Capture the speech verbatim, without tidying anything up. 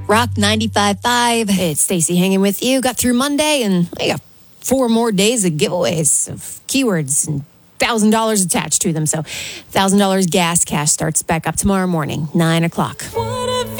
Rock ninety-five point five. It's Stacey hanging with you. Got through Monday, and I got four more days of giveaways of keywords and one thousand dollars attached to them. So one thousand dollars gas cash starts back up tomorrow morning, nine o'clock.